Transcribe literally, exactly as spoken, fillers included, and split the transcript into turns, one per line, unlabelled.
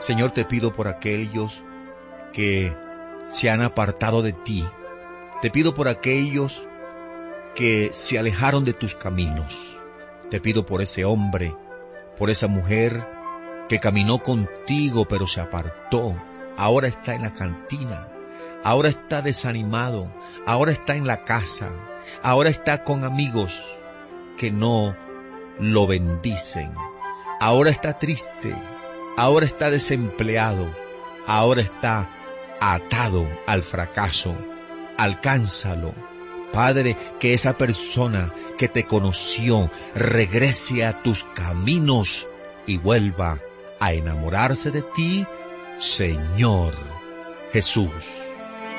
Señor, te pido por aquellos que se han apartado de ti. Te pido por aquellos que se alejaron de tus caminos. Te pido por ese hombre, por esa mujer que caminó contigo pero se apartó. Ahora está en la cantina, ahora está desanimado, ahora está en la casa, ahora está con amigos que no lo bendicen. Ahora está triste, ahora está desempleado, ahora está atado al fracaso. Alcánzalo. Padre, que esa persona que te conoció regrese a tus caminos y vuelva a enamorarse de ti, Señor Jesús.